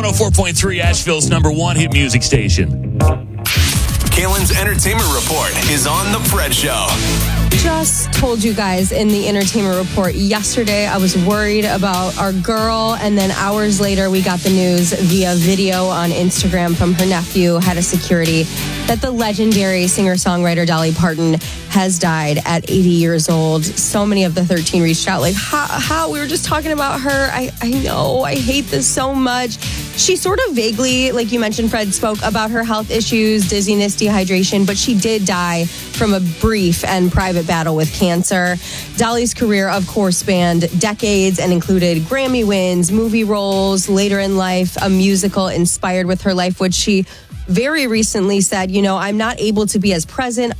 104.3, Asheville's number one hit music station. Kaylin's Entertainment Report is on The Fred Show. Just told you guys in the entertainment report yesterday, I was worried about our girl, and then hours later we got the news via video on Instagram from her nephew, head of security, that the legendary singer-songwriter Dolly Parton has died at 80 years old. So many of the 13 reached out like, how? We were just talking about her. I know, I hate this so much. She sort of vaguely, like you mentioned, Fred, spoke about her health issues, dizziness, dehydration, but she did die from a brief and private battle with cancer. Dolly's career, of course, spanned decades and included Grammy wins, movie roles, later in life, a musical inspired with her life, which she very recently said, I'm not able to be as present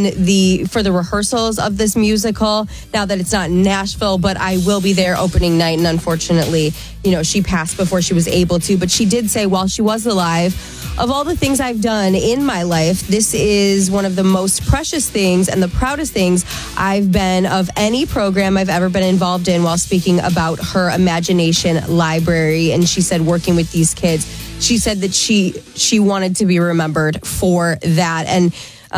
for the rehearsals of this musical now that it's not in Nashville, but I will be there opening night. And unfortunately, she passed before she was able to. But she did say while she was alive, of all the things I've done in my life, this is one of the most precious things and the proudest things I've been of any program I've ever been involved in, while speaking about her Imagination Library. And she said working with these kids, she said that she wanted to be remembered for that. And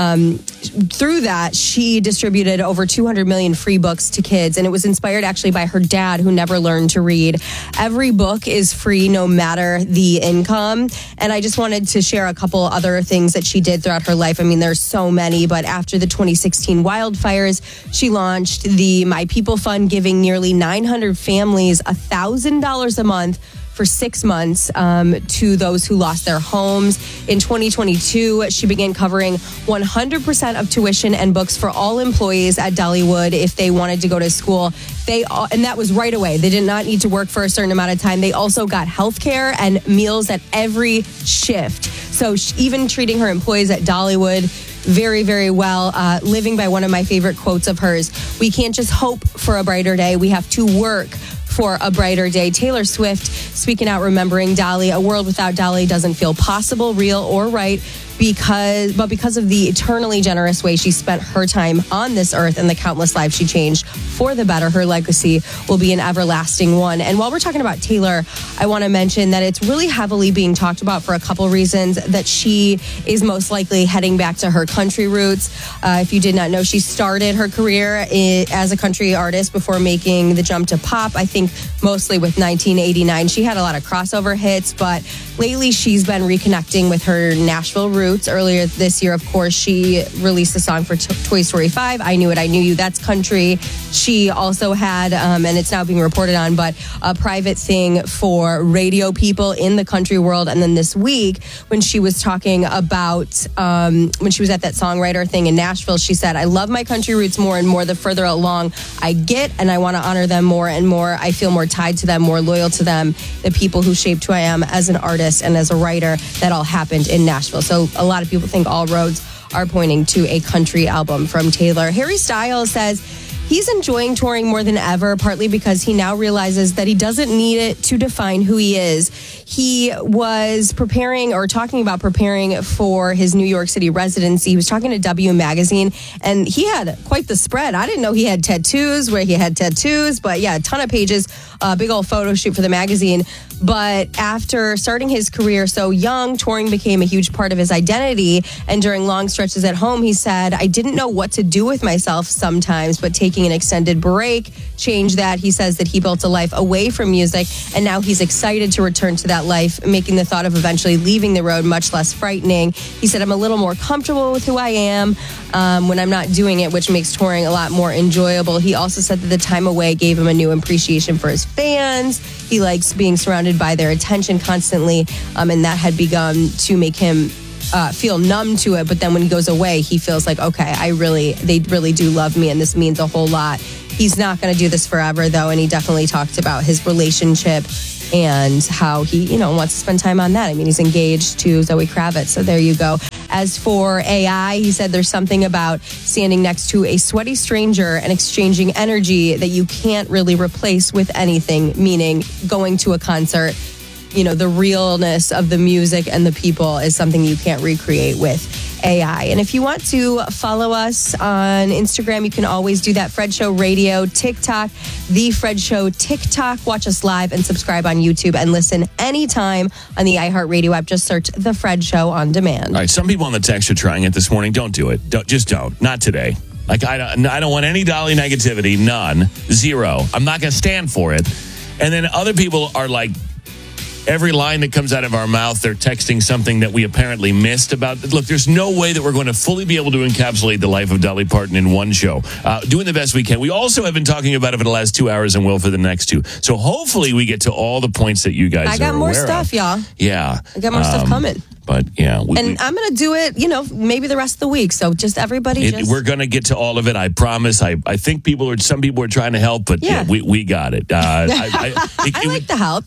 through that, she distributed over 200 million free books to kids. And it was inspired actually by her dad, who never learned to read. Every book is free, no matter the income. And I just wanted to share a couple other things that she did throughout her life. I mean, there's so many, but after the 2016 wildfires, she launched the My People Fund, giving nearly 900 families $1,000 a month for 6 months to those who lost their homes. In 2022, she began covering 100% of tuition and books for all employees at Dollywood if they wanted to go to school. And that was right away. They did not need to work for a certain amount of time. They also got health care and meals at every shift. So even treating her employees at Dollywood very, very well, living by one of my favorite quotes of hers: "We can't just hope for a brighter day. We have to work for a brighter day." Taylor Swift speaking out, remembering Dolly: "A world without Dolly doesn't feel possible, real, or right, because of the eternally generous way she spent her time on this earth and the countless lives she changed for the better, her legacy will be an everlasting one." And while we're talking about Taylor, I want to mention that it's really heavily being talked about for a couple reasons, that she is most likely heading back to her country roots. If you did not know, she started her career as a country artist before making the jump to pop, I think mostly with 1989. She had a lot of crossover hits, but lately she's been reconnecting with her Nashville roots. Earlier this year, of course, she released a song for Toy Story 5, I Knew It, I Knew You. That's country. She also had, and it's now being reported on, but a private thing for radio people in the country world. And then this week, when she was talking about, when she was at that songwriter thing in Nashville, she said, "I love my country roots more and more the further along I get, and I want to honor them more and more. I feel more tied to them, more loyal to them, the people who shaped who I am as an artist and as a writer." That all happened in Nashville. So a lot of people think all roads are pointing to a country album from Taylor. Harry Styles says he's enjoying touring more than ever, partly because he now realizes that he doesn't need it to define who he is. He was preparing for his New York City residency. He was talking to W Magazine, and he had quite the spread. I didn't know he had tattoos, but yeah, a ton of pages, a big old photo shoot for the magazine. But after starting his career so young, touring became a huge part of his identity. And during long stretches at home, he said, "I didn't know what to do with myself sometimes, but taking an extended break changed that." He says that he built a life away from music, and now he's excited to return to that life, making the thought of eventually leaving the road much less frightening. He said, "I'm a little more comfortable with who I am when I'm not doing it, which makes touring a lot more enjoyable." He also said that the time away gave him a new appreciation for his fans. He likes being surrounded by their attention constantly, and that had begun to make him feel numb to it. But then when he goes away, he feels like, okay, they really do love me, and this means a whole lot. He's not going to do this forever, though, and he definitely talked about his relationship and how he, wants to spend time on that. I mean, he's engaged to Zoe Kravitz, so there you go. As for AI, he said there's something about standing next to a sweaty stranger and exchanging energy that you can't really replace with anything, meaning going to a concert. The realness of the music and the people is something you can't recreate with AI. And if you want to follow us on Instagram, you can always do that. Fred Show Radio, TikTok, The Fred Show TikTok. Watch us live and subscribe on YouTube and listen anytime on the iHeartRadio app. Just search The Fred Show on demand. All right, some people on the text are trying it this morning. Don't do it. Just don't. Not today. Like, I don't want any Dolly negativity. None. Zero. I'm not going to stand for it. And then other people are like, every line that comes out of our mouth, they're texting something that we apparently missed about. Look, there's no way that we're going to fully be able to encapsulate the life of Dolly Parton in one show. Doing the best we can. We also have been talking about it for the last 2 hours and will for the next 2. So hopefully we get to all the points that you guys are aware of. I got more stuff, y'all. Yeah. I got more stuff coming. But yeah. And I'm going to do it, maybe the rest of the week. So just everybody we're going to get to all of it. I promise. I think some people are trying to help, but yeah, we got it. I like the help.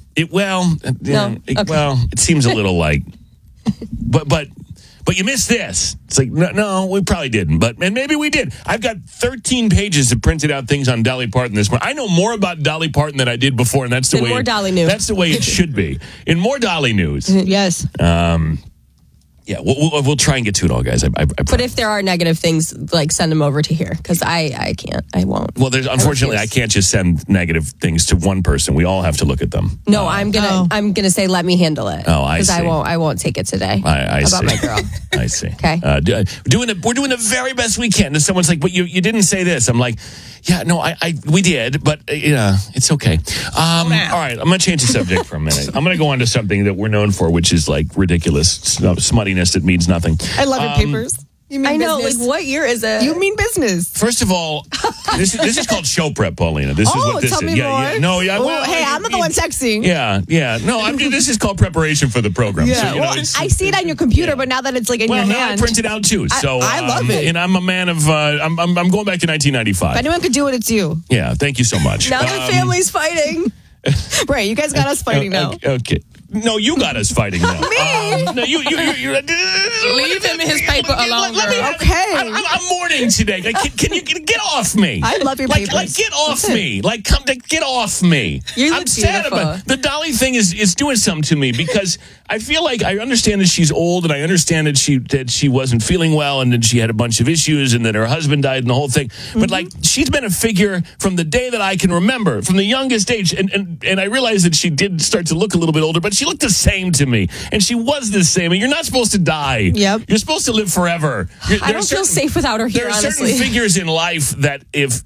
It seems a little like, but you missed this. It's like, no, we probably didn't, and maybe we did. I've got 13 pages of printed out things on Dolly Parton this morning. I know more about Dolly Parton than I did before, and that's the way. More Dolly news. That's the way it should be. In more Dolly news. Yes. Yeah, we'll try and get to it all, guys. But if there are negative things, send them over to here, because I can't. I won't. Well, unfortunately, I can't just send negative things to one person. We all have to look at them. No, I'm gonna say let me handle it. Oh, I see. Because I won't take it today. I about see. My girl. I see. Okay. We're doing the very best we can. And someone's like, "But you didn't say this." I'm like, "Yeah, no, we did, but it's okay." All right, I'm gonna change the subject for a minute. I'm gonna go on to something that we're known for, which is like ridiculous smuttiness that means nothing. I love your papers. You mean I know, business? what year is it? You mean business. First of all, this is called show prep, Paulina. This is what this tell is. me more. Yeah. No, yeah. Well, hey, I'm not the one texting. Yeah. No, this is called prepreparation for the program. Yeah. So, I see it on your computer, but now that it's in your hand, now I print it out too. So I love it. And I'm a man of. I'm going back to 1995. If anyone could do it, it's you. Yeah. Thank you so much. Now the family's fighting. Right, you guys got us fighting now. Okay. No, you got us fighting now. Me? No, you leave him and his paper alone. Okay. I'm mourning today. Can you get off me? I love your papers. Get off me. Get off me. I'm sad about it. The Dolly thing is doing something to me, because I feel like I understand that she's old, and I understand that she wasn't feeling well, and then she had a bunch of issues, and then her husband died and the whole thing. But she's been a figure from the day that I can remember, from the youngest age, and I realize that she did start to look a little bit older, but she looked the same to me, and she was the same. And you're not supposed to die. Yep. You're supposed to live forever. I don't feel safe without her here, there are honestly. certain figures in life that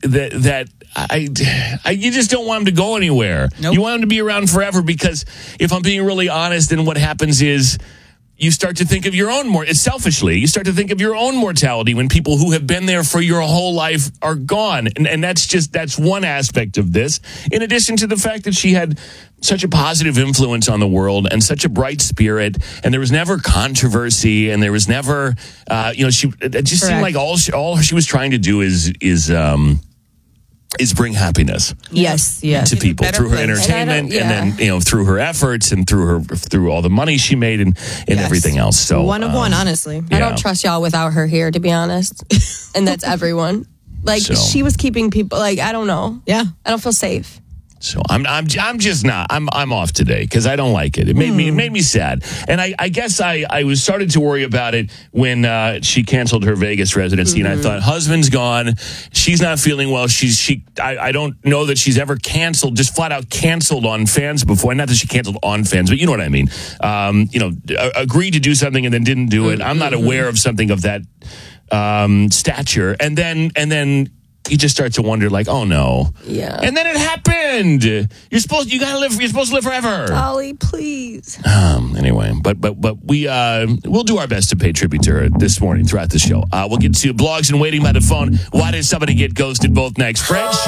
you just don't want them to go anywhere. Nope. You want them to be around forever, because if I'm being really honest, then what happens is you start to think of your own selfishly. You start to think of your own mortality when people who have been there for your whole life are gone. And that's one aspect of this. In addition to the fact that she had such a positive influence on the world and such a bright spirit, and there was never controversy, and there was never, it just seemed like all she was trying to do is bring happiness. Yes. To people through her entertainment, and then through her efforts, and through all the money she made, and everything else. So one of one, honestly. I don't trust y'all without her here, to be honest. And that's everyone. She was keeping people. I don't know. Yeah, I don't feel safe. So I'm just not. I'm off today because I don't like it. It made me sad, and I guess I was started to worry about it when she canceled her Vegas residency, and I thought, husband's gone, she's not feeling well. I don't know that she's ever canceled, just flat out canceled on fans before. Not that she canceled on fans, but you know what I mean. Agreed to do something and then didn't do it. I'm not aware of something of that stature, and then. You just start to wonder, oh no, yeah. And then it happened. You're supposed to live forever. Dolly, please. Anyway, but we'll do our best to pay tribute to her this morning throughout the show. We'll get to blogs and waiting by the phone. Why did somebody get ghosted? Both next. Fred.